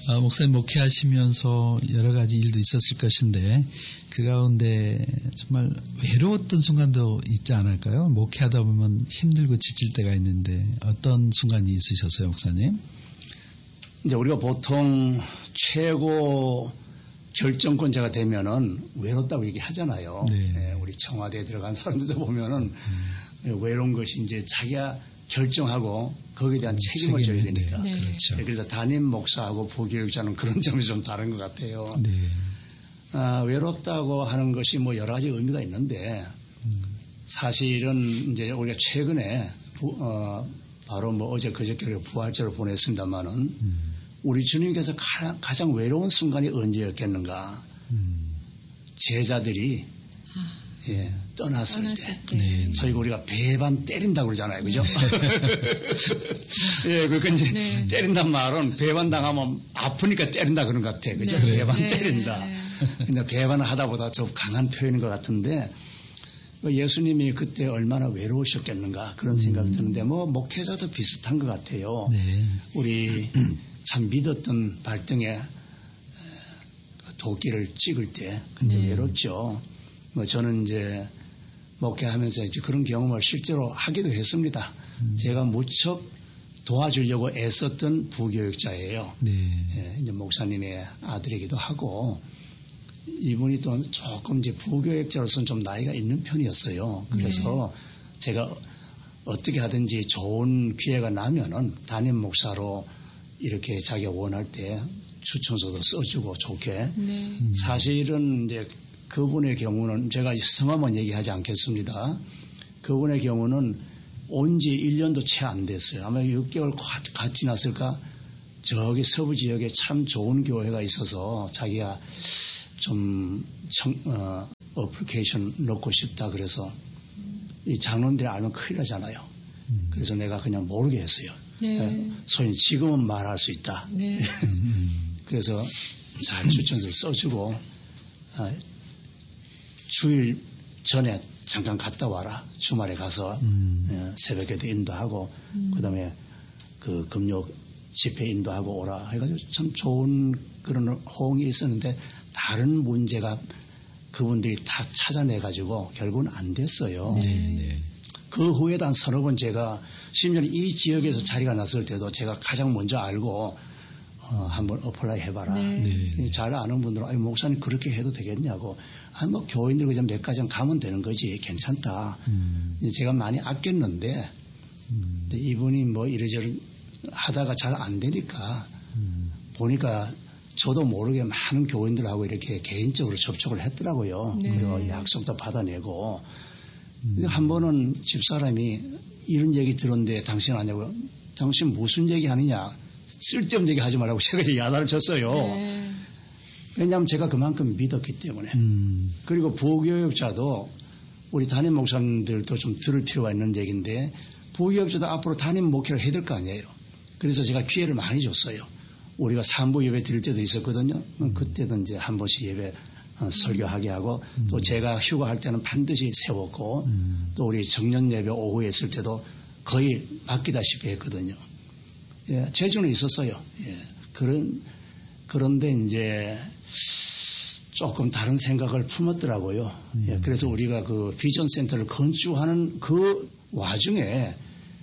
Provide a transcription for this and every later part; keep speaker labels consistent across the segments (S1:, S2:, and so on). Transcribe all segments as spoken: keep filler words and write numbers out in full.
S1: 아, 목사님 목회하시면서 여러 가지 일도 있었을 것인데 그 가운데 정말 외로웠던 순간도 있지 않을까요? 목회하다 보면 힘들고 지칠 때가 있는데 어떤 순간이 있으셨어요, 목사님?
S2: 이제 우리가 보통 최고 결정권자가 되면은 외롭다고 얘기하잖아요.
S1: 네.
S2: 네, 우리 청와대에 들어간 사람들도 보면은 음. 외로운 것이 이제 자기가 결정하고 거기에 대한 음, 책임을 져야 되니까.
S1: 네. 그렇죠.
S2: 네, 그래서 담임 목사하고 부교육자는 그런 점이 좀 다른 것 같아요.
S1: 네.
S2: 아, 외롭다고 하는 것이 뭐 여러 가지 의미가 있는데 음. 사실은 이제 우리가 최근에 부, 어, 바로 뭐 어제 그저께 부활절을 보냈습니다만은 음. 우리 주님께서 가장, 가장 외로운 순간이 언제였겠는가? 음. 제자들이 아, 예, 떠났을, 떠났을 때. 때. 저희가 우리가 배반 때린다고 그러잖아요. 그죠? 네. 예, 그러니까 이제 네. 때린단 말은 배반 당하면 아프니까 때린다 그런 것 같아. 그죠? 네. 배반 네. 때린다. 네. 근데 배반을 하다 보다 좀 강한 표현인 것 같은데 예수님이 그때 얼마나 외로우셨겠는가 그런 생각이 음. 드는데 뭐 목회자도 비슷한 것 같아요. 네. 우리 참 믿었던 발등에 도끼를 찍을 때 근데 네. 외롭죠. 뭐 저는 이제 목회하면서 이제 그런 경험을 실제로 하기도 했습니다. 음. 제가 무척 도와주려고 애썼던 부교육자예요. 네. 예, 이제 목사님의 아들이기도 하고 이분이 또 조금 이제 부교육자로서는 좀 나이가 있는 편이었어요. 그래서 네. 제가 어떻게 하든지 좋은 기회가 나면은 담임 목사로 이렇게 자기가 원할 때 추천서도 써주고 좋게. 네. 사실은 이제 그분의 경우는 제가 성함은 얘기하지 않겠습니다. 그분의 경우는 온 지 일 년도 채 안 됐어요. 아마 육 개월 갓 지났을까? 저기 서부 지역에 참 좋은 교회가 있어서 자기가 좀 청, 어, 어플리케이션 넣고 싶다 그래서 이 장로들이 알면 큰일 나잖아요. 음. 그래서 내가 그냥 모르게 했어요. 네. 소위 지금은 말할 수 있다. 네. 그래서 잘 추천서를 써주고 어, 주일 전에 잠깐 갔다 와라. 주말에 가서 음. 어, 새벽에도 인도하고 음. 그다음에 그 금요 집회 인도하고 오라 해가지고 참 좋은 그런 호응이 있었는데 다른 문제가 그분들이 다 찾아내가지고 결국은 안 됐어요. 네, 네. 그 후에도 한 서너 번 제가 심지어 이 지역에서 자리가 났을 때도 제가 가장 먼저 알고 어, 한번 어플라이 해봐라. 네. 네. 잘 아는 분들은 아니, 목사님 그렇게 해도 되겠냐고. 아니, 뭐 교인들 그냥 몇 가지 가면 되는 거지. 괜찮다. 음. 제가 많이 아꼈는데 음. 이분이 뭐 이래저래 하다가 잘 안 되니까 음. 보니까 저도 모르게 많은 교인들하고 이렇게 개인적으로 접촉을 했더라고요. 네. 그리고 약속도 받아내고 음. 한 번은 집사람이 이런 얘기 들었는데 당신 아냐고. 당신 무슨 얘기 하느냐. 쓸데없는 얘기 하지 말라고 제가 야단을 쳤어요. 네. 왜냐하면 제가 그만큼 믿었기 때문에. 음. 그리고 부교육자도 우리 담임 목사님들도 좀 들을 필요가 있는 얘기인데 부교육자도 앞으로 담임 목회를 해야 될 거 아니에요. 그래서 제가 기회를 많이 줬어요. 우리가 삼부 예배 드릴 때도 있었거든요. 음. 그때도 이제 한 번씩 예배 어, 설교하게 하고 음. 또 제가 휴가할 때는 반드시 세웠고 음. 또 우리 정년 예배 오후에 있을 때도 거의 맡기다시피 했거든요. 예, 재주는 있었어요. 예, 그런, 그런데 이제 조금 다른 생각을 품었더라고요. 음. 예, 그래서 우리가 그 비전 센터를 건축하는 그 와중에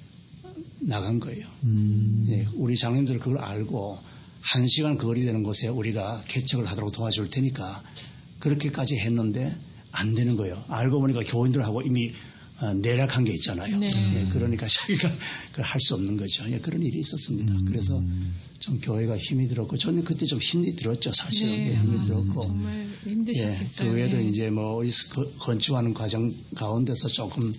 S2: 나간 거예요. 음. 예, 우리 장님들 그걸 알고 한 시간 거리되는 곳에 우리가 개척을 하도록 도와줄 테니까 그렇게까지 했는데 안 되는 거예요. 알고 보니까 교인들하고 이미 어, 내락한 게 있잖아요. 네. 예, 그러니까 자기가 그걸 할 수 없는 거죠. 예, 그런 일이 있었습니다. 음. 그래서 좀 교회가 힘이 들었고 저는 그때 좀 힘이 들었죠. 사실은 네. 예, 힘이 아, 들었고
S3: 정말 힘드셨겠어요.
S2: 예, 그 외에도
S3: 네.
S2: 이제 뭐 건축하는 과정 가운데서 조금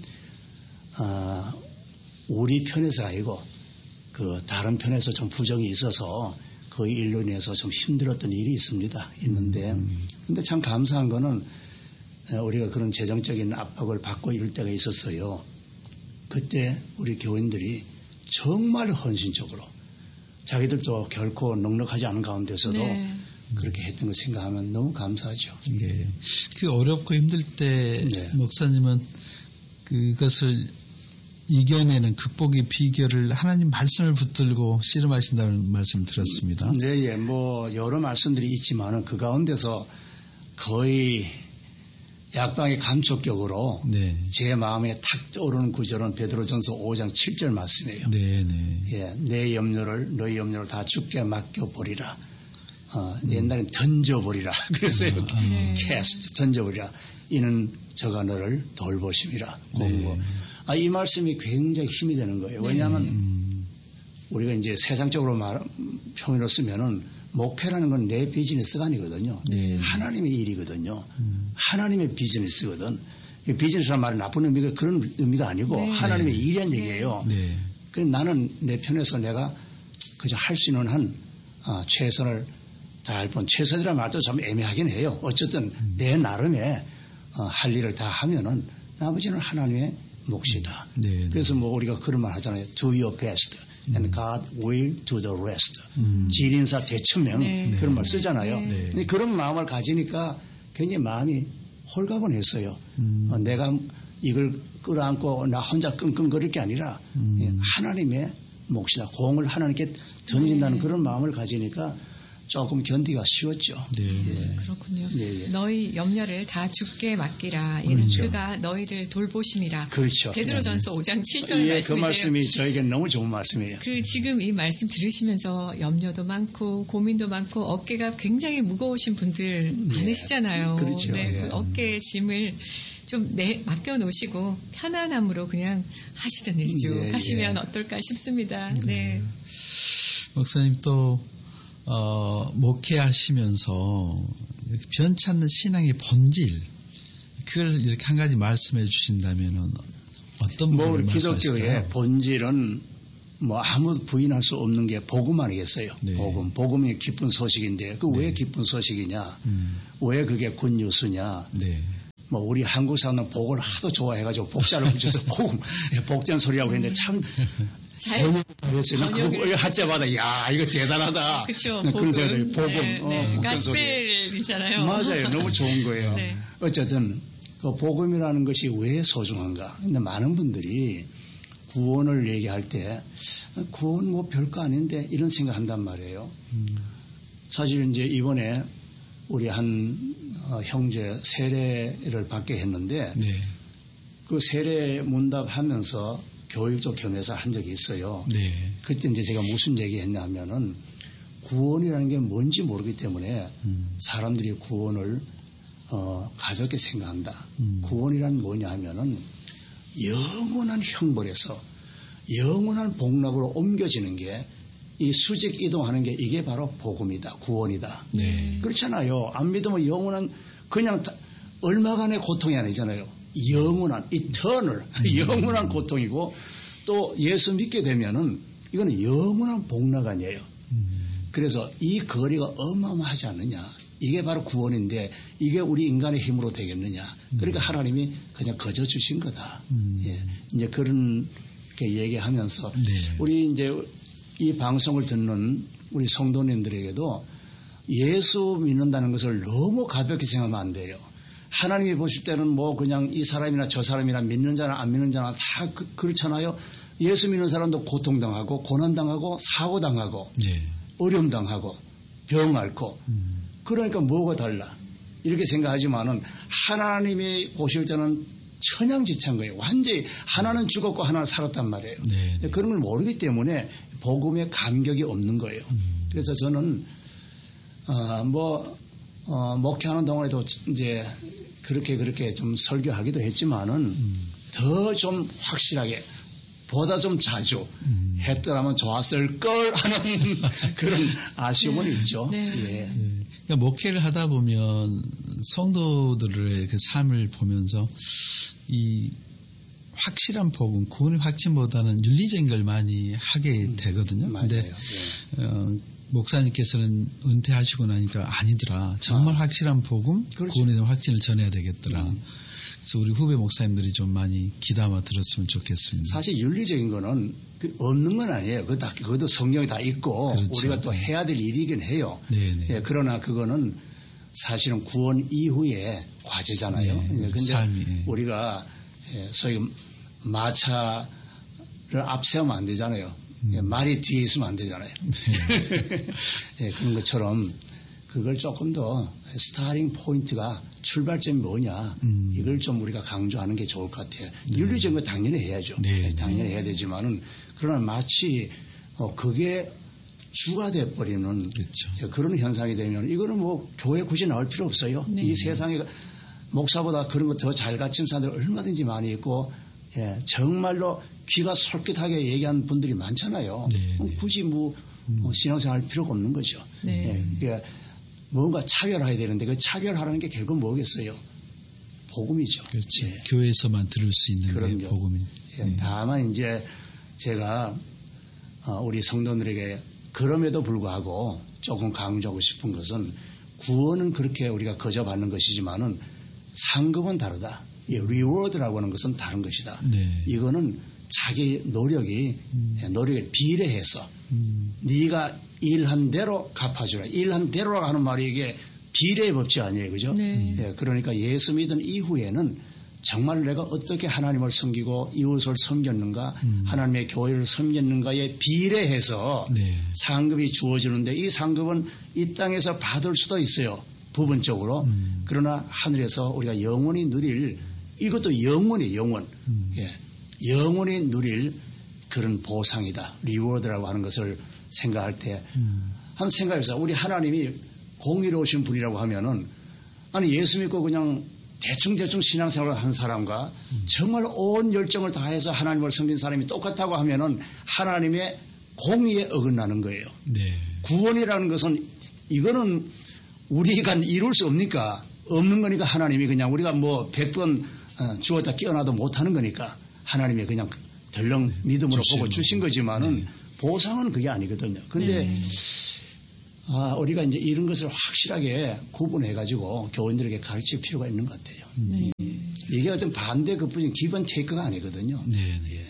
S2: 어, 우리 편에서 아니고 그 다른 편에서 좀 부정이 있어서 그 일로 인해서 좀 힘들었던 일이 있습니다. 있는데 음. 근데 참 감사한 거는 우리가 그런 재정적인 압박을 받고 이럴 때가 있었어요. 그때 우리 교인들이 정말 헌신적으로 자기들도 결코 넉넉하지 않은 가운데서도 네. 그렇게 했던 걸 생각하면 너무 감사하죠.
S1: 네. 그 어렵고 힘들 때 네. 목사님은 그것을 이겨내는 극복의 비결을 하나님 말씀을 붙들고 씨름하신다는 말씀 들었습니다.
S2: 네, 예, 뭐 여러 말씀들이 있지만은 그 가운데서 거의 약방의 감촉격으로 네. 제 마음에 탁 떠오르는 구절은 베드로전서 오 장 칠 절 말씀이에요.
S1: 네, 네.
S2: 예, 내 염려를 너희 염려를 다 주께 맡겨버리라. 어, 음. 옛날엔 던져버리라. 그래서 아, 아. cast 던져버리라. 이는 저가 너를 돌보심이라. 공부. 네. 아, 이 말씀이 굉장히 힘이 되는 거예요. 왜냐하면 음. 우리가 이제 세상적으로 말 표현으로 쓰면은 목회라는 건 내 비즈니스가 아니거든요. 네. 하나님의 일이거든요. 음. 하나님의 비즈니스거든. 비즈니스라는 말은 나쁜 의미가 그런 의미가 아니고 네. 하나님의 일이란 네. 얘기예요. 네. 그래서 나는 내 편에서 내가 그저 할 수 있는 한 아, 최선을 다할 뿐, 최선이라는 말도 참 애매하긴 해요. 어쨌든 음. 내 나름의 어, 할 일을 다 하면은 나머지는 하나님의 몫이다. 네, 네. 그래서 뭐 우리가 그런 말 하잖아요. Do your best. And God will do the rest. 음. 지린사 대천명 네. 그런 말 쓰잖아요. 네. 근데 그런 마음을 가지니까 굉장히 마음이 홀가분했어요. 음. 어, 내가 이걸 끌어안고 나 혼자 끙끙거릴 게 아니라 음. 하나님의 몫이다. 공을 하나님께 던진다는 네. 그런 마음을 가지니까 조금 견디기가 쉬웠죠.
S3: 네. 예. 그렇군요. 예, 예. 너희 염려를 다 주께 맡기라. 이는 그렇죠. 그가 너희를 돌보심이라.
S2: 그렇죠.
S3: 베드로전서 네. 오 장 칠 절
S2: 예,
S3: 말씀이세요.
S2: 그 말씀이 저에게 너무 좋은 말씀이에요.
S3: 그 지금 이 말씀 들으시면서 염려도 많고 고민도 많고 어깨가 굉장히 무거우신 분들 많으시잖아요.
S2: 예. 그렇죠.
S3: 네,
S2: 예.
S3: 그 어깨의 짐을 좀 내, 맡겨놓으시고 편안함으로 그냥 하시던 일 쭉 예, 하시면 예. 어떨까 싶습니다. 네.
S1: 네. 목사님 또 어, 목회하시면서 변치 않는 신앙의 본질, 그걸 이렇게 한 가지 말씀해 주신다면은 어떤 부분을
S2: 뭐
S1: 말씀하실까요?
S2: 기독교의 본질은 뭐 아무 부인할 수 없는 게 복음 아니겠어요? 네. 복음. 복음이 기쁜 소식인데 그 왜 네. 기쁜 소식이냐? 음. 왜 그게 굿뉴스냐? 네. 뭐 우리 한국 사람은 복을 하도 좋아해가지고 복자를 붙여서 복음, 복전 소리라고 했는데 참 번역을 할 때마다 야 이거 대단하다.
S3: 그렇죠.
S2: 그런 생각이 복음,
S3: 네,
S2: 어,
S3: 네. 가스펠이잖아요.
S2: 맞아요. 너무 좋은 거예요. 네. 어쨌든 그 복음이라는 것이 왜 소중한가? 근데 많은 분들이 구원을 얘기할 때 구원 뭐 별거 아닌데 이런 생각한단 말이에요. 음. 사실 이제 이번에 우리 한 어, 형제 세례를 받게 했는데 네. 그 세례 문답하면서 교육도 겸해서 한 적이 있어요. 네. 그때 이제 제가 무슨 얘기했냐 하면은 구원이라는 게 뭔지 모르기 때문에 음. 사람들이 구원을 어, 가볍게 생각한다. 음. 구원이란 뭐냐 하면은 영원한 형벌에서 영원한 복락으로 옮겨지는 게 이 수직 이동하는 게 이게 바로 복음이다. 구원이다. 네. 그렇잖아요. 안 믿으면 영원한 그냥 다, 얼마간의 고통이 아니잖아요. 영원한 이터널 음. 영원한 고통이고 또 예수 믿게 되면은 이거는 영원한 복락 아니에요. 음. 그래서 이 거리가 어마어마하지 않느냐. 이게 바로 구원인데 이게 우리 인간의 힘으로 되겠느냐. 그러니까 음. 하나님이 그냥 거저 주신 거다. 음. 예. 이제 그런 게 얘기하면서 네. 우리 이제 이 방송을 듣는 우리 성도님들에게도 예수 믿는다는 것을 너무 가볍게 생각하면 안 돼요. 하나님이 보실 때는 뭐 그냥 이 사람이나 저 사람이나 믿는 자나 안 믿는 자나 다 그, 그렇잖아요. 예수 믿는 사람도 고통당하고 고난당하고 사고당하고 네. 어려움당하고 병 앓고 음. 그러니까 뭐가 달라 이렇게 생각하지만은 하나님이 보실 때는 천양지차인 거예요. 완전히 하나는 죽었고 하나는 살았단 말이에요. 네, 네. 그런 걸 모르기 때문에 복음에 감격이 없는 거예요. 음. 그래서 저는 어, 뭐 어, 목회하는 동안에도 이제 그렇게 그렇게 좀 설교하기도 했지만은 음. 더 좀 확실하게 보다 좀 자주 음. 했더라면 좋았을 걸 하는 그런 아쉬움은 네. 있죠. 네. 예.
S1: 네. 그러니까 목회를 하다 보면 성도들의 그 삶을 보면서 이 확실한 복음, 구원의 확신보다는 윤리적인 걸 많이 하게 되거든요. 그런데 음, 어, 목사님께서는 은퇴하시고 나니까 아니더라. 정말 아. 확실한 복음, 그렇죠. 구원에 대한 확신을 전해야 되겠더라. 음. 그래서 우리 후배 목사님들이 좀 많이 귀담아 들었으면 좋겠습니다.
S2: 사실 윤리적인 거는 없는 건 아니에요. 그거 다, 그것도 성경에 다 있고 그렇죠. 우리가 또 해야 될 일이긴 해요. 예, 그러나 그거는 사실은 구원 이후의 과제잖아요.
S1: 네,
S2: 근데
S1: 삶이.
S2: 우리가 소위 마차 앞세우면 안 되잖아요. 음. 말이 뒤에 있으면 안 되잖아요. 네. 네, 그런 것처럼 그걸 조금 더 스타팅 포인트가 출발점이 뭐냐 음. 이걸 좀 우리가 강조하는 게 좋을 것 같아요. 네. 윤리적인 거 당연히 해야죠. 네. 당연히 해야 되지만은 그러나 마치 어, 그게 주가 돼버리는 그렇죠. 그런 현상이 되면 이거는 뭐 교회 굳이 나올 필요 없어요. 네. 이 세상에 목사보다 그런 거 더 잘 갖춘 사람들 얼마든지 많이 있고 예, 정말로 귀가 솔깃하게 얘기하는 분들이 많잖아요. 네. 굳이 뭐, 뭐 신앙생활 할 필요가 없는 거죠. 네. 예, 그러니까 뭔가 차별해야 되는데 그 차별하라는 게 결국 뭐겠어요? 복음이죠.
S1: 그렇죠. 예. 교회에서만 들을 수 있는 그런 게 복음이.
S2: 예, 네. 다만 이제 제가 어, 우리 성도들에게 그럼에도 불구하고 조금 강조하고 싶은 것은 구원은 그렇게 우리가 거저받는 것이지만은 상급은 다르다. 이 리워드라고 하는 것은 다른 것이다. 네. 이거는 자기 노력이 음. 노력에 비례해서 음. 네가 일한 대로 갚아주라. 일한 대로라고 하는 말이 이게 비례의 법칙 아니에요, 그죠? 네. 예, 그러니까 예수 믿은 이후에는 정말 내가 어떻게 하나님을 섬기고 이웃을 섬겼는가, 음. 하나님의 교회를 섬겼는가에 비례해서 네. 상급이 주어지는데 이 상급은 이 땅에서 받을 수도 있어요. 부분적으로. 음. 그러나 하늘에서 우리가 영원히 누릴 이것도 영원히 영원. 음. 예, 영원히 누릴 그런 보상이다. 리워드라고 하는 것을 생각할 때 음. 한번 생각해보세요. 우리 하나님이 공의로우신 분이라고 하면은 아니 예수 믿고 그냥 대충대충 신앙생활을 한 사람과 음. 정말 온 열정을 다해서 하나님을 섬긴 사람이 똑같다고 하면은 하나님의 공의에 어긋나는 거예요. 네. 구원이라는 것은 이거는 우리가 이룰 수 없으니까 없는 거니까 하나님이 그냥 우리가 뭐 백 번 주었다 깨어나도 못하는 거니까 하나님이 그냥 덜렁 믿음으로 주신 보고 주신 거지만은 네. 보상은 그게 아니거든요. 근데 네. 아, 우리가 이제 이런 것을 확실하게 구분해가지고 교인들에게 가르칠 필요가 있는 것 같아요. 네. 이게 어떤 반대 그뿐인 기본 테이크가 아니거든요. 네. 예.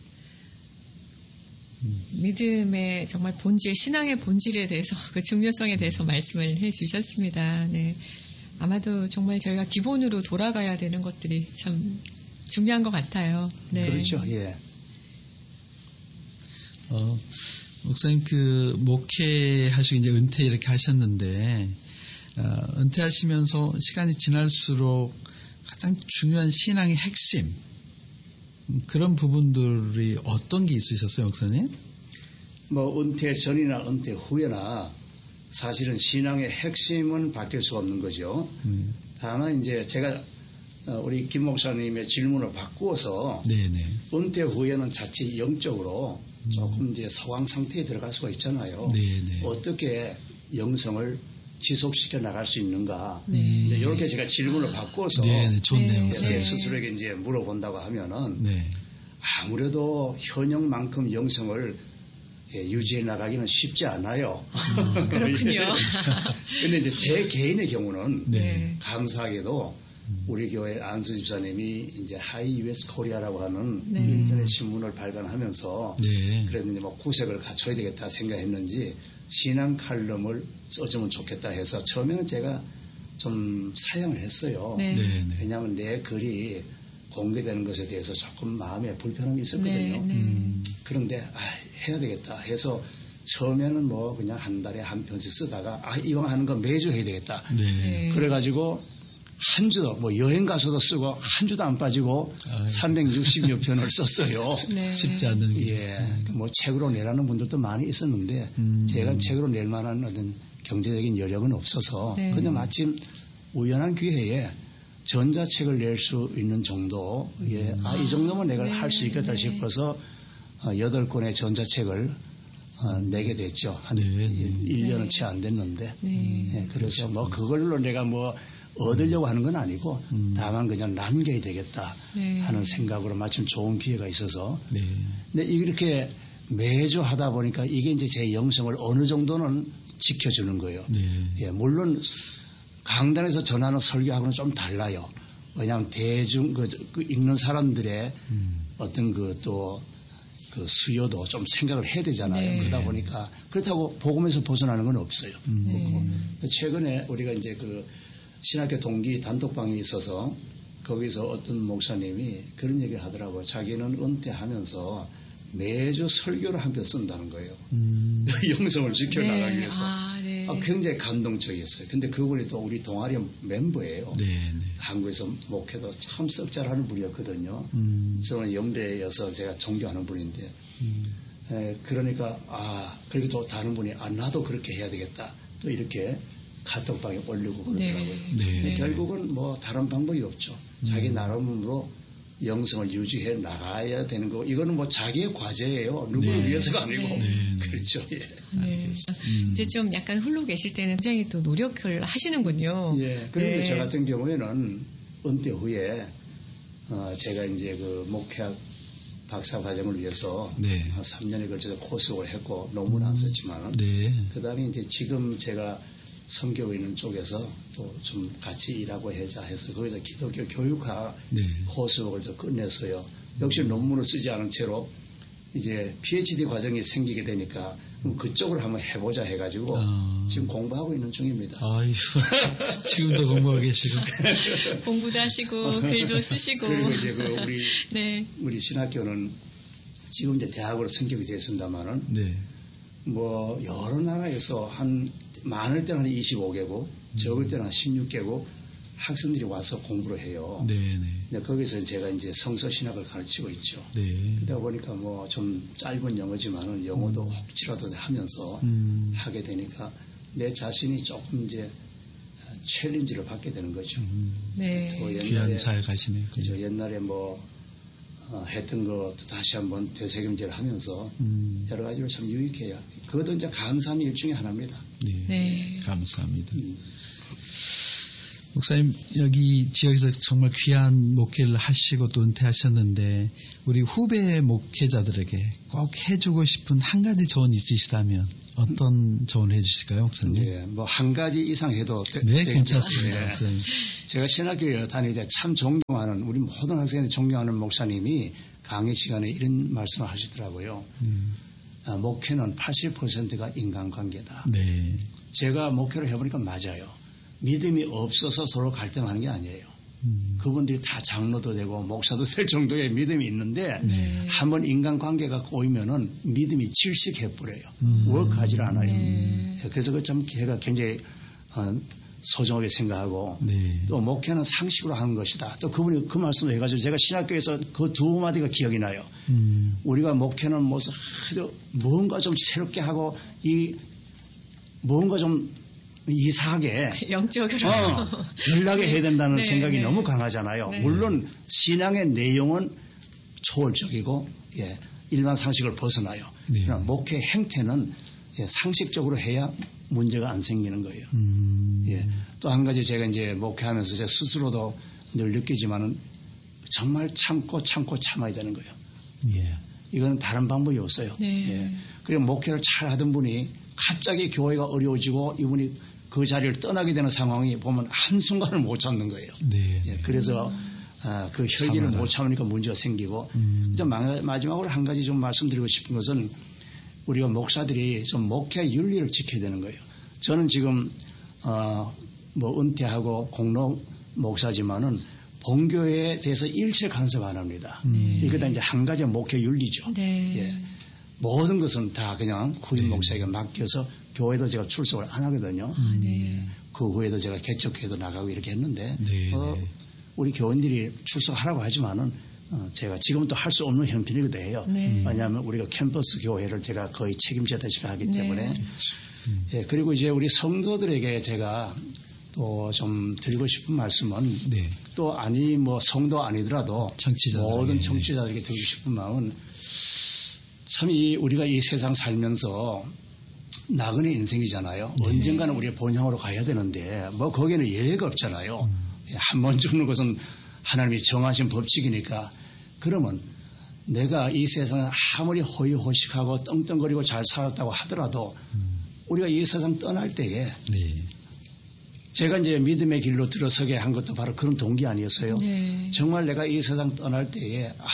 S3: 믿음의 정말 본질, 신앙의 본질에 대해서 그 중요성에 대해서 말씀을 해 주셨습니다. 네. 아마도 정말 저희가 기본으로 돌아가야 되는 것들이 참 중요한 것 같아요. 네.
S2: 그렇죠. 예.
S1: 어, 목사님 그 목회하시고 이제 은퇴 이렇게 하셨는데 어, 은퇴하시면서 시간이 지날수록 가장 중요한 신앙의 핵심 그런 부분들이 어떤 게 있으셨어요, 목사님?
S2: 뭐 은퇴 전이나 은퇴 후에나 사실은 신앙의 핵심은 바뀔 수가 없는 거죠. 음. 다만 이제 제가 우리 김 목사님의 질문을 바꾸어서 네네. 은퇴 후에는 자칫 영적으로 음. 조금 이제 소강 상태에 들어갈 수가 있잖아요. 네네. 어떻게 영성을 지속시켜 나갈 수 있는가. 네. 이제 이렇게 제가 질문을 바꿔서
S1: 네, 좋네요.
S2: 제 스스로에게 이제 물어본다고 하면은 네. 아무래도 현역만큼 영성을 예, 유지해 나가기는 쉽지 않아요.
S3: 음, 그렇군요.
S2: 근데 이제 제 개인의 경우는 네. 감사하게도 우리 교회 안수 집사님이 이제 하이 유에스 코리아라고 하는 네. 인터넷 신문을 발간하면서 네. 그래도 이제 뭐 구색을 갖춰야 되겠다 생각했는지 신앙 칼럼을 써주면 좋겠다 해서 처음에는 제가 좀 사양을 했어요. 네. 네. 왜냐하면 내 글이 공개되는 것에 대해서 조금 마음에 불편함이 있었거든요. 네. 네. 음, 그런데 아, 해야 되겠다 해서 처음에는 뭐 그냥 한 달에 한 편씩 쓰다가 아 이왕 하는 거 매주 해야 되겠다. 네. 그래가지고 한 주도 뭐 여행 가서도 쓰고 한 주도 안 빠지고 아유. 삼백육십여 편을 썼어요.
S1: 네. 쉽지 않은 게.
S2: 예, 음. 뭐 책으로 내라는 분들도 많이 있었는데 음. 제가 책으로 낼 만한 어떤 경제적인 여력은 없어서 네. 그냥 마침 우연한 기회에 전자책을 낼 수 있는 정도, 예, 아, 이 정도면 내가 네. 할 수 있겠다 네. 싶어서 여덟 권의 전자책을 어, 내게 됐죠. 한 네. 일 년은 네. 채 안 됐는데. 네. 예, 그래서 뭐 그걸로 내가 뭐 얻으려고 하는 건 아니고 음. 다만 그냥 남겨야 되겠다 네. 하는 생각으로 마침 좋은 기회가 있어서. 네. 근데 이렇게 매주 하다 보니까 이게 이제 제 영성을 어느 정도는 지켜주는 거예요. 네. 예, 물론 강단에서 전하는 설교하고는 좀 달라요. 왜냐하면 대중 그, 그 읽는 사람들의 음. 어떤 그 또 그 수요도 좀 생각을 해야 되잖아요. 네. 그러다 보니까 그렇다고 복음에서 벗어나는 건 없어요. 음. 최근에 우리가 이제 그 신학교 동기 단톡방이 있어서 거기서 어떤 목사님이 그런 얘기를 하더라고요. 자기는 은퇴하면서 매주 설교를 한 편 쓴다는 거예요.
S1: 음.
S2: 영성을 지켜나가기
S3: 네.
S2: 위해서.
S3: 아, 네.
S2: 아, 굉장히 감동적이었어요. 근데 그분이 또 우리 동아리 멤버예요.
S1: 네, 네.
S2: 한국에서 목회도 참 썩잘하는 분이었거든요.
S1: 음.
S2: 저는 영대여서 제가 존경하는 분인데,
S1: 음.
S2: 에, 그러니까 아 그리고 또 다른 분이 아 나도 그렇게 해야 되겠다. 또 이렇게 카톡방에 올리고 그러더라고요.
S1: 네. 네.
S2: 결국은 뭐 다른 방법이 없죠.
S1: 음.
S2: 자기 나름으로 영성을 유지해 나가야 되는 거. 이거는 뭐 자기의 과제예요. 누구를
S1: 네.
S2: 위해서가 아니고.
S3: 네.
S1: 네.
S2: 그렇죠. 예.
S3: 네.
S1: 음.
S3: 이제 좀 약간 홀로 계실 때는 굉장히 또 노력을 하시는군요.
S2: 예. 그런데
S3: 네.
S2: 저 같은 경우에는 은퇴 후에 어, 제가 이제 그 목회학 박사 과정을 위해서
S1: 네.
S2: 한 삼 년에 걸쳐서 코스를 했고 논문 안 썼지만
S1: 네.
S2: 그 다음에 이제 지금 제가 선교에 있는 쪽에서 또 좀 같이 일하고 해자 해서 거기서 기독교 교육학
S1: 네.
S2: 코스웍을 좀 끝냈어요. 역시 논문을 쓰지 않은 채로 이제 피에이치디 과정이 생기게 되니까 그쪽을 한번 해보자 해가지고
S1: 아.
S2: 지금 공부하고 있는 중입니다.
S1: 아유, 지금도 공부하고 계시고.
S3: 공부도 하시고 글도 쓰시고.
S2: 그리고 이제 그 우리
S3: 네.
S2: 우리 신학교는 지금 이제 대학으로 승격이 됐습니다만은
S1: 네.
S2: 뭐 여러 나라에서 한 많을 때는 한 이십오 개국,
S1: 음.
S2: 적을 때는 한 십육 개국 학생들이 와서 공부를 해요.
S1: 네, 네.
S2: 근데 거기서 제가 이제 성서 신학을 가르치고 있죠.
S1: 네.
S2: 그러다 보니까 뭐 좀 짧은 영어지만은 영어도 혹시라도 하면서
S1: 음.
S2: 하게 되니까 내 자신이 조금 이제 챌린지를 받게 되는 거죠.
S1: 음.
S3: 네.
S2: 또 옛날에,
S1: 귀한 잘 가시네요.
S2: 그죠. 옛날에 뭐 어, 했던 것도 다시 한번 되새김질 하면서
S1: 음.
S2: 여러 가지로 참 유익해요. 그것도 이제 감사함의 일 중에 하나입니다.
S1: 네.
S3: 네.
S1: 감사합니다.
S2: 음.
S1: 목사님, 여기 지역에서 정말 귀한 목회를 하시고 또 은퇴하셨는데, 우리 후배 목회자들에게 꼭 해주고 싶은 한 가지 조언 있으시다면 어떤 조언을 해주실까요, 목사님?
S2: 네, 뭐 한 가지 이상 해도 되,
S1: 네,
S2: 되겠죠.
S1: 괜찮습니다.
S2: 네.
S1: 목사님.
S2: 제가 신학교에 다닐 때 참 존경하는, 우리 모든 학생들이 존경하는 목사님이 강의 시간에 이런 말씀을 하시더라고요.
S1: 음.
S2: 아, 목회는 팔십 퍼센트가 인간관계다.
S1: 네.
S2: 제가 목회를 해보니까 맞아요. 믿음이 없어서 서로 갈등하는 게 아니에요.
S1: 음.
S2: 그분들이 다 장로도 되고 목사도 될 정도의 믿음이 있는데
S3: 네.
S2: 한번 인간관계가 꼬이면은 믿음이 질식해버려요.
S1: 음.
S2: 워크하지 않아요.
S3: 네.
S2: 그래서 그 참 제가 굉장히 어, 소중하게 생각하고
S1: 네.
S2: 또 목회는 상식으로 하는 것이다. 또 그분이 그 말씀을 해가지고 제가 신학교에서 그 두 마디가 기억이 나요.
S1: 음.
S2: 우리가 목회는 무슨 뭔가 좀 새롭게 하고 이 뭔가 좀 이상하게
S3: 영적으로
S2: 어, 연락을 해야 된다는
S3: 네,
S2: 생각이
S3: 네.
S2: 너무 강하잖아요.
S3: 네.
S2: 물론 신앙의 내용은 초월적이고 예, 일반 상식을 벗어나요.
S1: 네.
S2: 그러나 목회 행태는 예, 상식적으로 해야 문제가 안 생기는 거예요.
S1: 음.
S2: 예, 또 한 가지 제가 이제 목회하면서 제 스스로도 늘 느끼지만은 정말 참고 참고 참아야 되는 거예요.
S1: 예.
S2: 이거는 다른 방법이 없어요.
S3: 네.
S2: 예. 그리고 목회를 잘 하던 분이 갑자기 교회가 어려워지고 이분이 그 자리를 떠나게 되는 상황이 보면 한순간을 못 참는 거예요.
S1: 네.
S2: 예, 그래서 아, 그 혈기를
S1: 참아라.
S2: 못 참으니까 문제가 생기고
S1: 음.
S2: 이제 마- 마지막으로 한 가지 좀 말씀드리고 싶은 것은 우리가 목사들이 좀 목회 윤리를 지켜야 되는 거예요. 저는 지금 어, 뭐 은퇴하고 공로 목사지만은 본교회에 대해서 일체 간섭 안 합니다.
S1: 음.
S2: 이게 다 이제 한 가지 목회 윤리죠.
S3: 네.
S2: 예. 모든 것은 다 그냥 후임
S1: 네.
S2: 목사에게 맡겨서 교회도 제가 출석을 안 하거든요.
S3: 아, 네.
S2: 그 후에도 제가 개척회도 나가고 이렇게 했는데
S1: 네,
S2: 어,
S1: 네.
S2: 우리 교인들이 출석하라고 하지만은 어, 제가 지금은 또 할 수 없는 형편이기도 해요.
S3: 네.
S2: 왜냐하면 우리가 캠퍼스 교회를 제가 거의 책임지다시피 하기
S3: 네.
S2: 때문에
S1: 음.
S2: 예, 그리고 이제 우리 성도들에게 제가 또 좀 드리고 싶은 말씀은
S1: 네.
S2: 또 아니 뭐 성도 아니더라도
S1: 청취자들에게.
S2: 모든 청취자들에게 드리고 싶은 마음은 참 이 우리가 이 세상 살면서 나그네 인생이잖아요.
S1: 네.
S2: 언젠가는 우리의 본향으로 가야 되는데 뭐 거기에는 예외가 없잖아요.
S1: 음.
S2: 한 번 죽는 것은 하나님이 정하신 법칙이니까 그러면 내가 이 세상에 아무리 호의호식하고 떵떵거리고 잘 살았다고 하더라도
S1: 음.
S2: 우리가 이 세상 떠날 때에
S1: 네.
S2: 제가 이제 믿음의 길로 들어서게 한 것도 바로 그런 동기 아니었어요.
S3: 네.
S2: 정말 내가 이 세상 떠날 때에 아,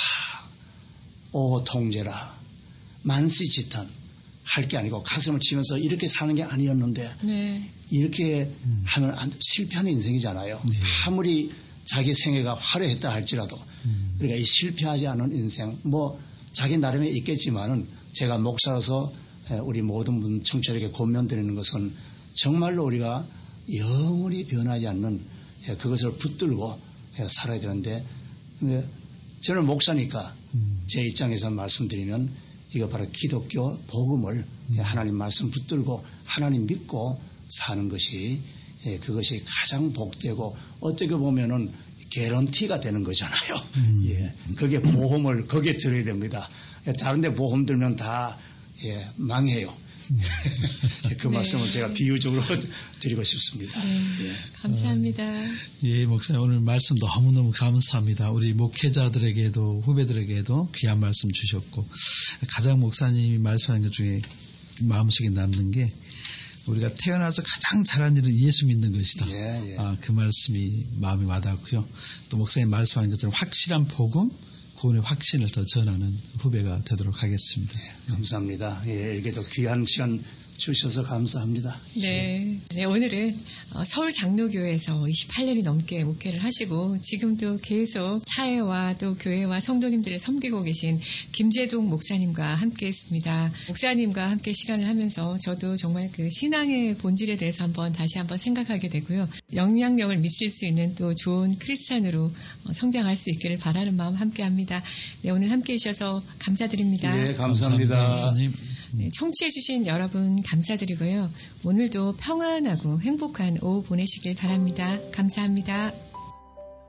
S2: 오 통제라 만시지탄 할 게 아니고 가슴을 치면서 이렇게 사는 게 아니었는데
S3: 네.
S2: 이렇게
S1: 음.
S2: 하면 안, 실패하는 인생이잖아요.
S1: 네.
S2: 아무리 자기 생애가 화려했다 할지라도
S1: 음.
S2: 우리가 이 실패하지 않은 인생 뭐 자기 나름에 있겠지만은 제가 목사로서 우리 모든 분 청취자에게 권면드리는 것은 정말로 우리가 영원히 변하지 않는 그것을 붙들고 살아야 되는데 저는 목사니까 제 입장에서 말씀드리면 이거 바로 기독교 복음을 하나님 말씀 붙들고 하나님 믿고 사는 것이 그것이 가장 복되고 어떻게 보면은 개런티가 되는 거잖아요. 음. 예, 그게 보험을 거기에 들어야 됩니다. 다른데 보험 들면 다 예, 망해요. 그 네. 말씀을 제가 비유적으로 드리고 싶습니다.
S3: 네, 예. 감사합니다. 어,
S1: 예, 목사님 오늘 말씀 너무너무 감사합니다. 우리 목회자들에게도 후배들에게도 귀한 말씀 주셨고 가장 목사님이 말씀하는 것 중에 마음속에 남는 게 우리가 태어나서 가장 잘한 일은 예수 믿는 것이다.
S2: 예, 예.
S1: 아, 그 말씀이 마음에 와닿고요. 또 목사님 말씀하는 것처럼 확실한 복음, 구원의 확신을 더 전하는 후배가 되도록 하겠습니다.
S2: 네, 감사합니다. 예, 이렇게도 귀한 시간 주셔서 감사합니다.
S3: 네, 네 오늘은 서울 장로교회에서 이십팔 년이 넘게 목회를 하시고 지금도 계속 사회와 또 교회와 성도님들을 섬기고 계신 김재동 목사님과 함께했습니다. 목사님과 함께 시간을 하면서 저도 정말 그 신앙의 본질에 대해서 한번 다시 한번 생각하게 되고요. 영향력을 미칠 수 있는 또 좋은 크리스찬으로 성장할 수 있기를 바라는 마음 함께합니다. 네, 오늘 함께해 주셔서 감사드립니다.
S2: 네, 감사합니다.
S1: 감사합니다.
S3: 네, 청취해주신 여러분 감사드리고요. 오늘도 평안하고 행복한 오후 보내시길 바랍니다. 감사합니다.